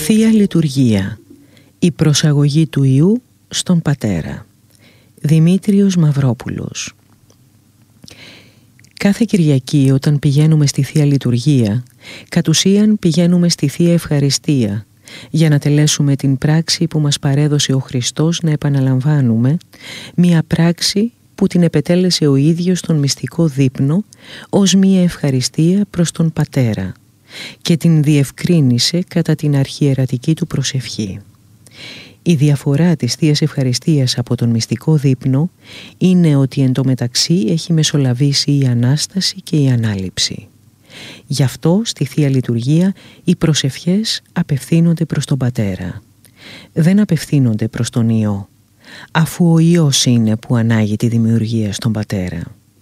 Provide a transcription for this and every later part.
Θεία Λειτουργία. Η προσαγωγή του Υιού στον Πατέρα. Δημήτριος Μαυρόπουλος. Κάθε Κυριακή όταν πηγαίνουμε στη Θεία Λειτουργία, κατ' ουσίαν πηγαίνουμε στη Θεία Ευχαριστία για να τελέσουμε την πράξη που μας παρέδωσε ο Χριστός να επαναλαμβάνουμε, μία πράξη που την επετέλεσε ο ίδιος στον μυστικό δείπνο ως μία ευχαριστία προς τον Πατέρα και την διευκρίνησε κατά την αρχιερατική του προσευχή. Η διαφορά της Θείας Ευχαριστίας από τον μυστικό δείπνο είναι ότι εν τω μεταξύ έχει μεσολαβήσει η Ανάσταση και η Ανάληψη. Γι' αυτό στη Θεία Λειτουργία οι προσευχές απευθύνονται προς τον Πατέρα. Δεν απευθύνονται προς τον Υιό, αφού ο Υιός είναι που ανάγει τη δημιουργία στον Πατέρα.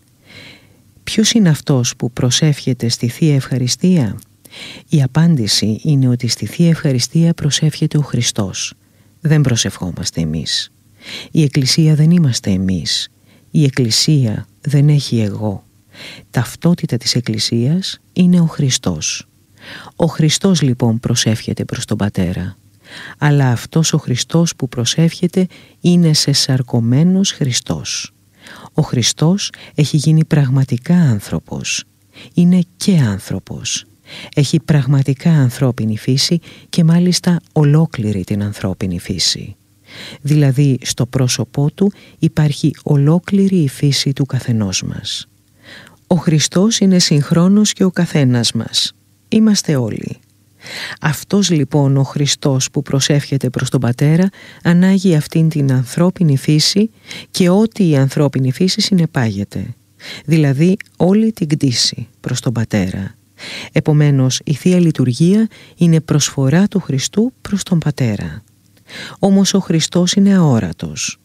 Ποιος είναι αυτός που προσεύχεται στη Θεία Ευχαριστία? Η απάντηση είναι ότι στη Θεία Ευχαριστία προσεύχεται ο Χριστός. Δεν προσευχόμαστε εμείς. Η Εκκλησία δεν είμαστε εμείς. Η Εκκλησία δεν έχει εγώ. Ταυτότητα της Εκκλησίας είναι ο Χριστός. Ο Χριστός λοιπόν προσεύχεται προς τον Πατέρα. Αλλά αυτός ο Χριστός που προσεύχεται είναι σεσαρκωμένος Χριστός. Ο Χριστός έχει γίνει πραγματικά άνθρωπος. Είναι και άνθρωπος. Έχει πραγματικά ανθρώπινη φύση και μάλιστα ολόκληρη την ανθρώπινη φύση. Δηλαδή στο πρόσωπό του υπάρχει ολόκληρη η φύση του καθενός μας. Ο Χριστός είναι συγχρόνως και ο καθένας μας. Είμαστε όλοι. Αυτός λοιπόν ο Χριστός που προσεύχεται προς τον Πατέρα ανάγει αυτήν την ανθρώπινη φύση και ό,τι η ανθρώπινη φύση συνεπάγεται. Δηλαδή όλη την κτήση προς τον Πατέρα. Επομένως η Θεία Λειτουργία είναι προσφορά του Χριστού προς τον Πατέρα. Όμως ο Χριστός είναι αόρατος.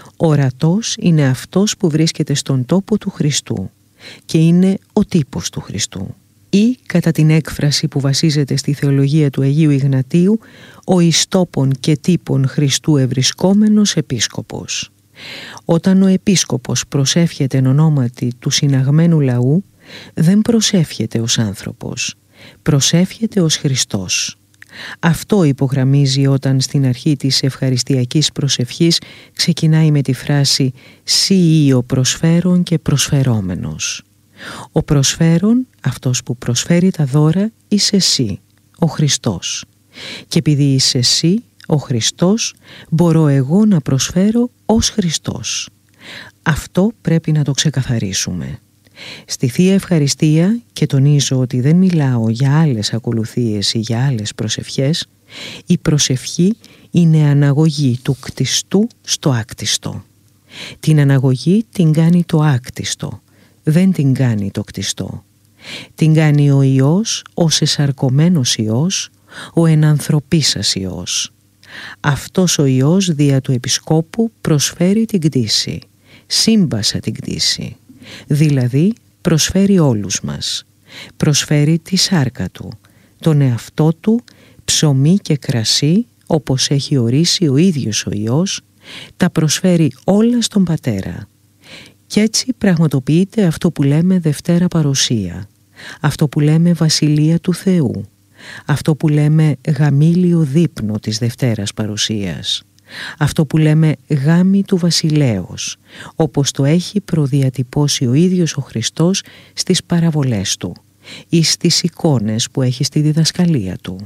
Ορατός είναι αυτός που βρίσκεται στον τόπο του Χριστού και είναι ο τύπος του Χριστού. Ή κατά την έκφραση που βασίζεται στη θεολογία του Αγίου Ιγνατίου, ο εις τόπον και τύπον Χριστού ευρισκόμενος επίσκοπος. Όταν ο επίσκοπος προσεύχεται εν ονόματι του συναγμένου λαού, δεν προσεύχεται ως άνθρωπος, προσεύχεται ως Χριστός. Αυτό υπογραμμίζει όταν στην αρχή της ευχαριστιακής προσευχής ξεκινάει με τη φράση «Σύ ή ο προσφέρον και προσφερόμενος». Ο προσφέρον, αυτός που προσφέρει τα δώρα, είσαι εσύ, ο Χριστός. Και επειδή είσαι εσύ, ο Χριστός, μπορώ εγώ να προσφέρω ως Χριστός. Αυτό πρέπει να το ξεκαθαρίσουμε. Στη Θεία Ευχαριστία, και τονίζω ότι δεν μιλάω για άλλες ακολουθίες ή για άλλες προσευχές, η προσευχή είναι αναγωγή του κτιστού στο άκτιστο. Την αναγωγή την κάνει το άκτιστο, δεν την κάνει το κτιστό. Την κάνει ο Υιός, ο σεσαρκωμένος Υιός, ο ενανθρωπίσας Υιός. Αυτός ο Υιός δια του Επισκόπου προσφέρει την κτήση, σύμπασα την κτήση. Δηλαδή προσφέρει όλους μας. Προσφέρει τη σάρκα του, τον εαυτό του, ψωμί και κρασί, όπως έχει ορίσει ο ίδιος ο Υιός, τα προσφέρει όλα στον Πατέρα. Κι έτσι πραγματοποιείται αυτό που λέμε Δευτέρα Παρουσία, αυτό που λέμε Βασιλεία του Θεού, αυτό που λέμε γαμήλιο δείπνο της Δευτέρας Παρουσίας, αυτό που λέμε γάμη του βασιλέως, όπως το έχει προδιατυπώσει ο ίδιος ο Χριστός στις παραβολές του ή στις εικόνες που έχει στη διδασκαλία του.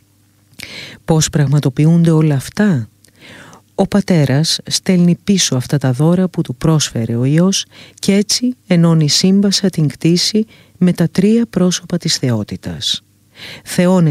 Πώς πραγματοποιούνται όλα αυτά? Ο Πατέρας στέλνει πίσω αυτά τα δώρα που του πρόσφερε ο Υιός και έτσι ενώνει σύμπασα την κτήση με τα τρία πρόσωπα της θεότητας. Θεών